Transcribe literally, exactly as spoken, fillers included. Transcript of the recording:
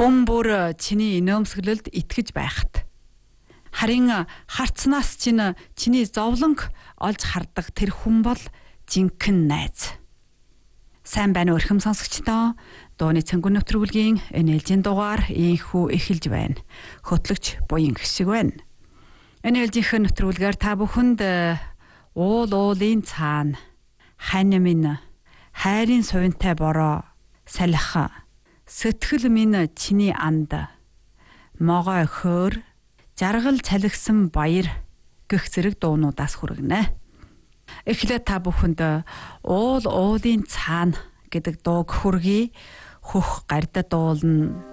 Хүн бүр чиний инээмсэглэлд итгэж байхад харин харцнаас чинь чиний зовлонг олж хардаг тэр хүн бол жинхэнэ найз. Сайн байна уу өрхөм сонсогчдоо. Дууны цэнгүүн нэвтрүүлгийн энэ ээлжийн дугаар ийхүү эхэлж байна. Хөтлөгч буян гişиг байна. Энэ ээлжийн нэвтрүүлгээр та бүхэнд уул уулын цаана хань минь хайрын сувинтай бороо салхи сэтгэл минь чиний анд могой хөөр жаргал цалгисан баяр гэх зэрэг дуунуудаас хүргэнэ. Эхлээд та бүхэнд уул уулын цаана гэдэг дууг хүргэе. Хөх гарда дуулна